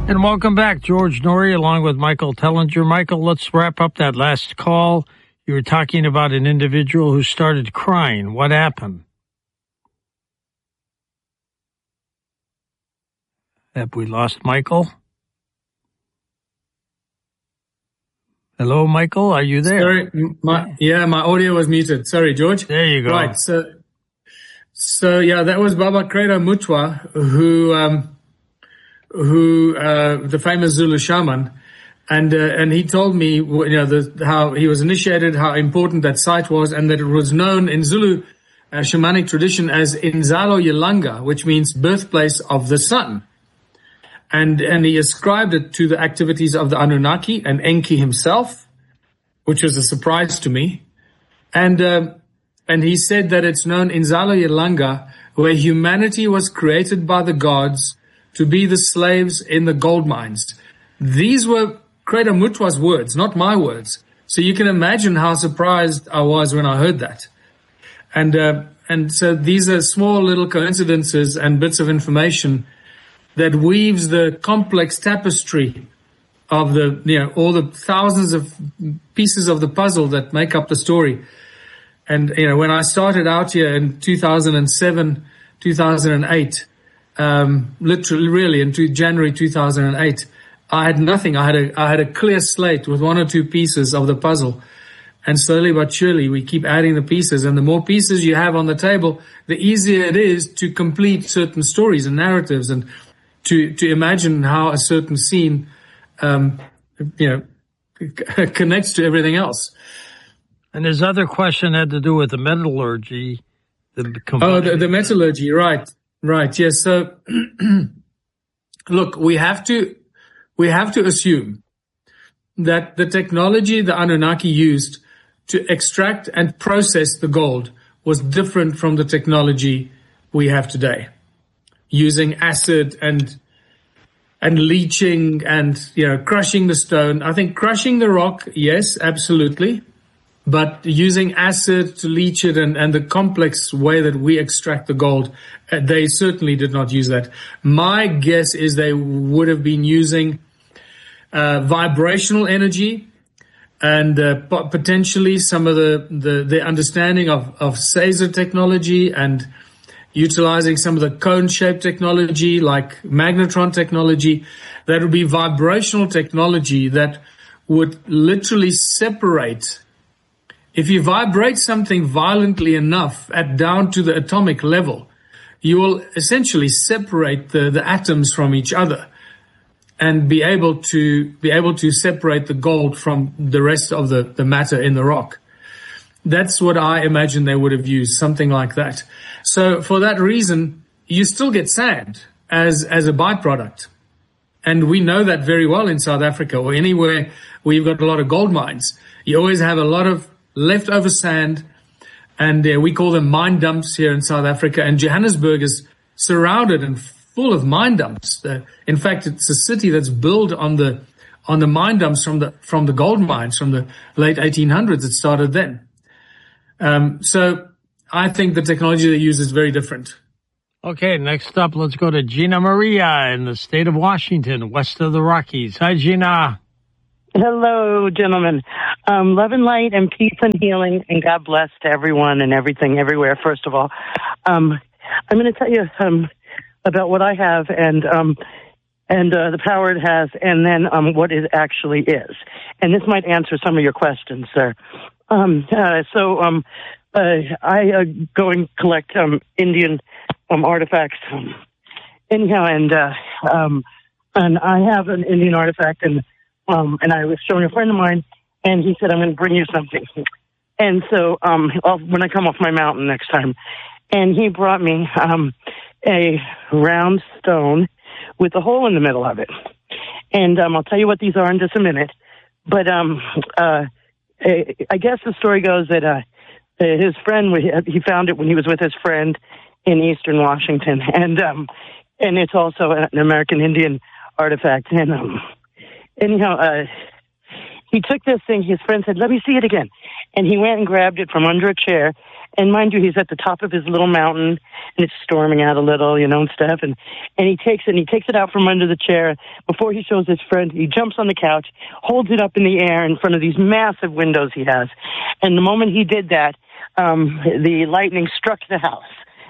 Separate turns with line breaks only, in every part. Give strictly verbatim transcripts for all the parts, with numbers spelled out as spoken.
And welcome back, George Noory, along with Michael Tellinger. Michael, let's wrap up that last call. You were talking about an individual who started crying. What happened? Have we lost Michael? Hello, Michael. Are you there?
Sorry, my, yeah, my audio was muted. Sorry, George.
There you go.
Right. So, so yeah, that was Baba Credo Mutwa, who, um, who, uh, the famous Zulu shaman. And, uh, and he told me, you know, the, how he was initiated, how important that site was, and that it was known in Zulu uh, shamanic tradition as Inzalo Yelanga, which means birthplace of the sun. And, and he ascribed it to the activities of the Anunnaki and Enki himself, which was a surprise to me. And, uh, and he said that it's known in Inzalo Yelanga, where humanity was created by the gods to be the slaves in the gold mines. These were Credo Mutwa's words, not my words. So you can imagine how surprised I was when I heard that. And, uh, and so these are small little coincidences and bits of information that weaves the complex tapestry of the, you know, all the thousands of pieces of the puzzle that make up the story. And, you know, when I started out here in two thousand seven, two thousand eight, um, literally, really, into January two thousand eight, I had nothing. I had a, I had a clear slate with one or two pieces of the puzzle. And slowly but surely, we keep adding the pieces. And the more pieces you have on the table, the easier it is to complete certain stories and narratives and to, to imagine how a certain scene, um, you know, connects to everything else.
And his other question had to do with the metallurgy. The
oh, the, the metallurgy, right, right, yes. So, look, we have to, we have to assume that the technology the Anunnaki used to extract and process the gold was different from the technology we have today, using acid and and leaching and, you know, crushing the stone. I think crushing the rock, yes, absolutely. But using acid to leach it and, and the complex way that we extract the gold, uh, they certainly did not use that. My guess is they would have been using uh, vibrational energy and uh, potentially some of the, the, the understanding of, of Caesar technology and utilizing some of the cone-shaped technology like magnetron technology. That would be vibrational technology that would literally separate. If you vibrate something violently enough at down to the atomic level, you will essentially separate the, the atoms from each other and be able to be able to separate the gold from the rest of the, the matter in the rock. That's what I imagine they would have used, something like that. So for that reason, you still get sand as, as a byproduct. And we know that very well in South Africa or anywhere where you've got a lot of gold mines. You always have a lot of leftover sand, and uh, we call them mine dumps here in South Africa. And Johannesburg is surrounded and full of mine dumps. Uh, in fact, it's a city that's built on the on the mine dumps from the from the gold mines from the late eighteen hundreds. It started then. Um, so I think the technology they use is very different.
Okay, next up, let's go to Gina Maria in the state of Washington, west of the Rockies. Hi, Gina.
Hello, gentlemen. Um, love and light and peace and healing, and God bless to everyone and everything everywhere, first of all. Um, I'm going to tell you um, about what I have and um, and uh, the power it has, and then um, what it actually is. And this might answer some of your questions, sir. Um, uh, so um, uh, I uh, go and collect um, Indian um, artifacts. Um, anyhow, and, uh, um, and I have an Indian artifact, and Um, and I was showing a friend of mine, and he said, I'm going to bring you something. And so um, I'll, when I come off my mountain next time, and he brought me um, a round stone with a hole in the middle of it. And um, I'll tell you what these are in just a minute. But um, uh, I guess the story goes that uh, his friend, he found it when he was with his friend in eastern Washington. And um, and it's also an American Indian artifact. And um Anyhow, uh, he took this thing, his friend said, let me see it again. And he went and grabbed it from under a chair. And mind you, he's at the top of his little mountain, and it's storming out a little, you know, and stuff. And, and he takes it, and he takes it out from under the chair. Before he shows his friend, he jumps on the couch, holds it up in the air in front of these massive windows he has. And the moment he did that, um, the lightning struck the house.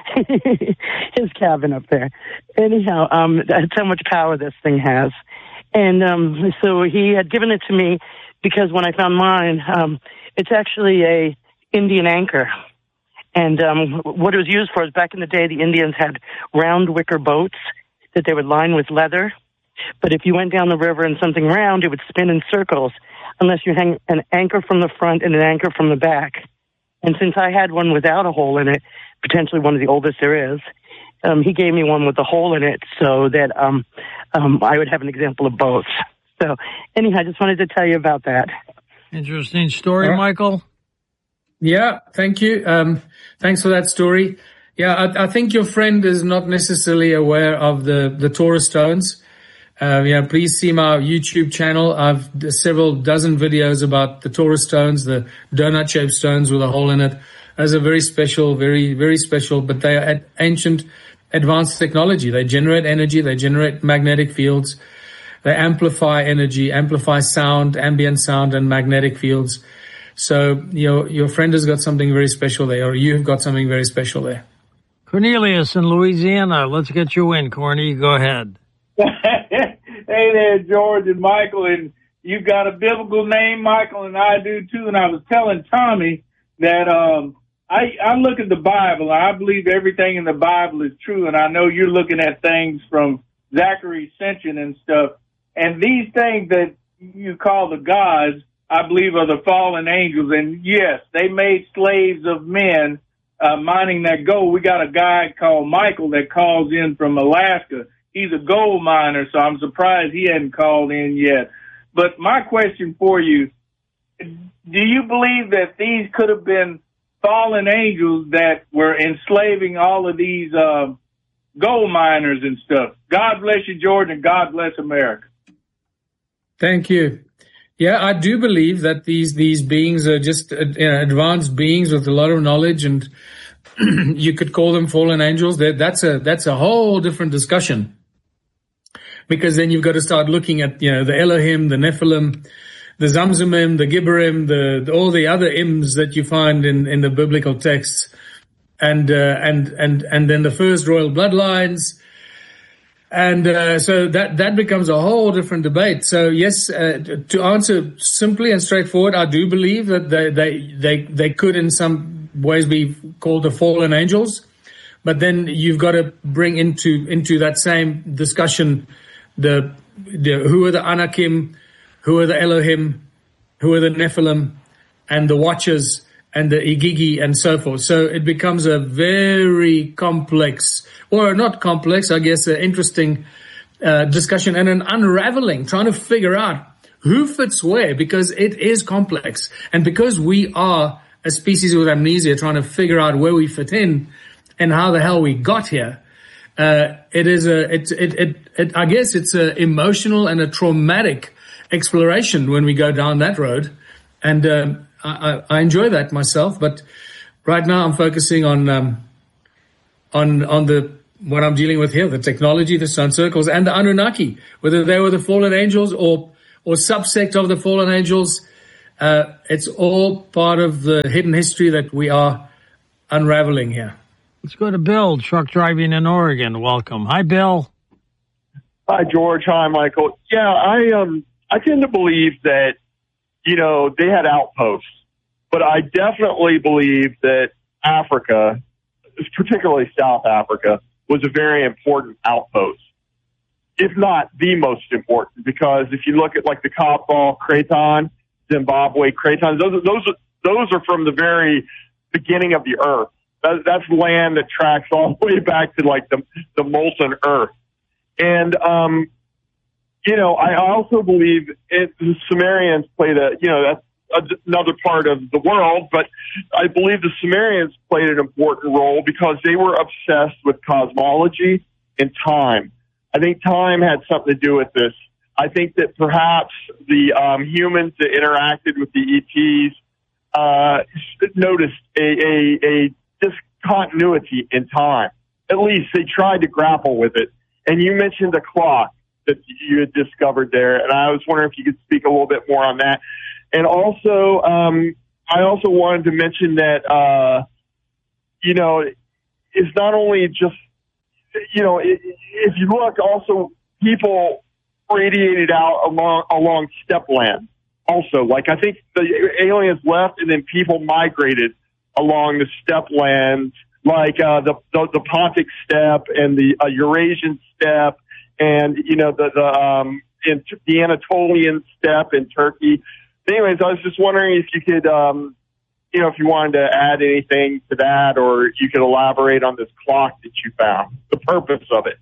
His cabin up there. Anyhow, um, that's how much power this thing has. And um, so he had given it to me because when I found mine, um, it's actually a Indian anchor. And um, what it was used for is back in the day, the Indians had round wicker boats that they would line with leather. But if you went down the river and something round, it would spin in circles unless you hang an anchor from the front and an anchor from the back. And since I had one without a hole in it, potentially one of the oldest there is, um, he gave me one with a hole in it so that um, um, I would have an example of both. So anyhow, I just wanted to tell you about that.
Interesting story,
Right.
Michael.
Yeah, thank you. Um, thanks for that story. Yeah, I, I think your friend is not necessarily aware of the, the Torah stones. Uh, yeah, please see my YouTube channel. I've several dozen videos about the Torah stones, the donut-shaped stones with a hole in it. Those are very special, very, very special, but they are ancient, advanced technology. They generate energy, they generate magnetic fields, they amplify energy, amplify sound, ambient sound, and magnetic fields. So your your friend has got something very special there, or you've got something very special there.
Cornelius in Louisiana, let's get you in, Corny. Go ahead.
Hey there, George and Michael, and you've got a biblical name, Michael, and I do too. And I was telling Tommy that um, I, I look at the Bible, and I believe everything in the Bible is true, and I know you're looking at things from Zachary's Ascension and stuff, and these things that you call the gods, I believe, are the fallen angels, and yes, they made slaves of men uh, mining that gold. We got a guy called Michael that calls in from Alaska. He's a gold miner, so I'm surprised he hadn't called in yet. But my question for you, do you believe that these could have been fallen angels that were enslaving all of these uh, gold miners and stuff? God bless you, George, and God bless America.
Thank you. Yeah, I do believe that these these beings are just uh, advanced beings with a lot of knowledge, and you could call them fallen angels. That that's a that's a whole different discussion, because then you've got to start looking at, you know, the Elohim, the Nephilim, the Zamzumim, the Gibborim, the, the all the other Ims that you find in, in the biblical texts, and uh, and and and then the first royal bloodlines. And uh, so that that becomes a whole different debate. So yes, uh, to answer simply and straightforward, I do believe that they they they they could in some ways be called the fallen angels, but then you've got to bring into into that same discussion the the who are the Anakim, who are the Elohim, who are the Nephilim, and the Watchers, and the Igigi, and so forth. So it becomes a very complex, or not complex, I guess, an interesting uh, discussion and an unraveling, trying to figure out who fits where, because it is complex. And because we are a species with amnesia trying to figure out where we fit in and how the hell we got here, uh, it is a, it, it, it, it, I guess it's an emotional and a traumatic exploration when we go down that road. And um, I, I enjoy that myself, but right now I'm focusing on um, on on the what I'm dealing with here: the technology, the sun circles, and the Anunnaki. Whether they were the fallen angels or or subsect of the fallen angels, uh, it's all part of the hidden history that we are unraveling here.
Let's go to Bill, truck driving in Oregon. Welcome. Hi, Bill.
Hi, George. Hi, Michael. Yeah, I um I tend to believe that, you know, they had outposts, but I definitely believe that Africa, particularly South Africa, was a very important outpost, if not the most important, because if you look at like the Kaapvaal Craton, Zimbabwe Craton, those, those, those are from the very beginning of the earth. That, that's land that tracks all the way back to like the, the molten earth. And, um, you know, I also believe it, the Sumerians played a, you know, that's another part of the world, but I believe the Sumerians played an important role because they were obsessed with cosmology and time. I think time had something to do with this. I think that perhaps the um, humans that interacted with the E Ts uh, noticed a, a, a discontinuity in time. At least they tried to grapple with it. And you mentioned the clock that you had discovered there, and I was wondering if you could speak a little bit more on that. And also, um, I also wanted to mention that, uh, you know, it's not only just, you know, it, if you look, also people radiated out along along steppe land. Also, like I think the aliens left, and then people migrated along the steppe lands, like uh, the, the the Pontic steppe and the uh, Eurasian steppe, and you know the the um, in the Anatolian steppe in Turkey. Anyways, I was just wondering if you could, um, you know, if you wanted to add anything to that, or you could elaborate on this clock that you found, the purpose of it.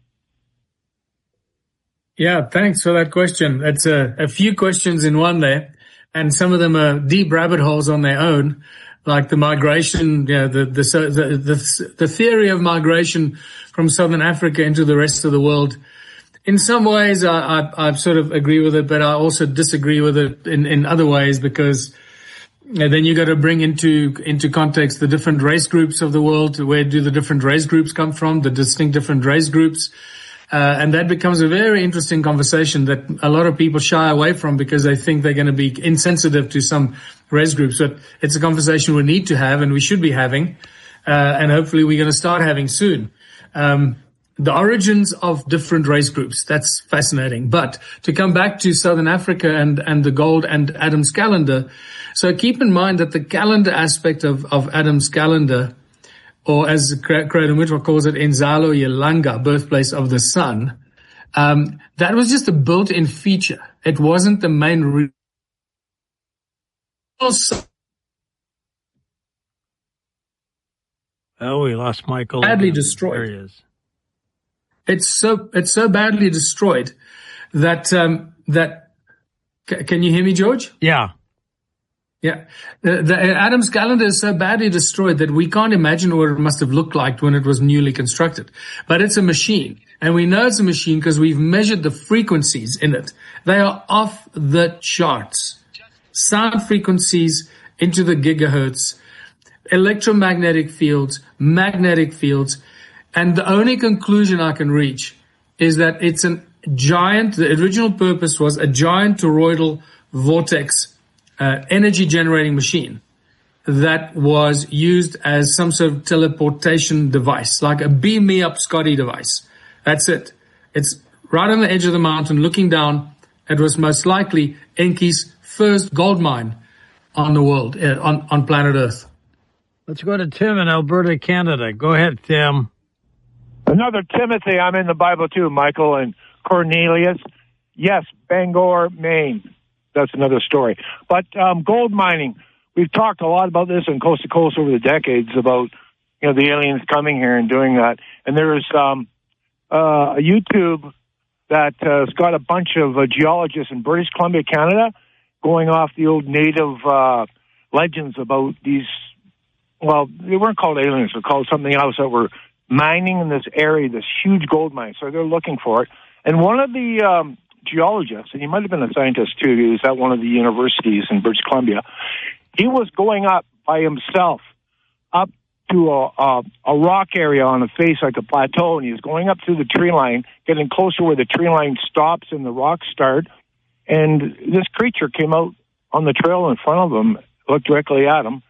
Yeah, thanks for that question. That's a, a few questions in one there, and some of them are deep rabbit holes on their own, like the migration, you know, the, the, the, the, the theory of migration from Southern Africa into the rest of the world. In some ways, I, I, I sort of agree with it, but I also disagree with it in, in other ways, because you know, then you got to bring into into context the different race groups of the world. Where do the different race groups come from? The distinct different race groups, uh, and that becomes a very interesting conversation that a lot of people shy away from because they think they're going to be insensitive to some race groups. But it's a conversation we need to have, and we should be having, uh, and hopefully we're going to start having soon. Um, The origins of different race groups. That's fascinating. But to come back to Southern Africa and, and the gold and Adam's calendar. So keep in mind that the calendar aspect of, of Adam's calendar, or as Creator Mitchell calls it, Enzalo Yelanga, birthplace of the sun, um, that was just a built-in feature. It wasn't the main reason.
Oh, we lost Michael.
Badly destroyed.
There he is.
It's so it's so badly destroyed that um, that c- can you hear me, George?
Yeah,
yeah. The, the Adam's calendar is so badly destroyed that we can't imagine what it must have looked like when it was newly constructed. But it's a machine, and we know it's a machine because we've measured the frequencies in it. They are off the charts. Sound frequencies into the gigahertz, electromagnetic fields, magnetic fields. And the only conclusion I can reach is that it's a giant, the original purpose was a giant toroidal vortex uh, energy generating machine that was used as some sort of teleportation device, like a beam me up Scotty device. That's it. It's right on the edge of the mountain looking down. It was most likely Enki's first gold mine on the world, uh, on, on planet Earth.
Let's go to Tim in Alberta, Canada. Go ahead, Tim.
Another Timothy, I'm in the Bible too, Michael, and Cornelius. Yes, Bangor, Maine. That's another story. But um, gold mining, we've talked a lot about this on Coast to Coast over the decades about, you know, the aliens coming here and doing that. And there is um, uh, a YouTube that uh, has got a bunch of uh, geologists in British Columbia, Canada, going off the old native uh, legends about these, well, they weren't called aliens, they were called something else that were mining in this area, this huge gold mine. So they're looking for it. And one of the um, geologists, and he might have been a scientist too, he was at one of the universities in British Columbia, he was going up by himself up to a, a, a rock area on a face like a plateau, and he was going up through the tree line, getting closer where the tree line stops and the rocks start. And this creature came out on the trail in front of him, looked directly at him,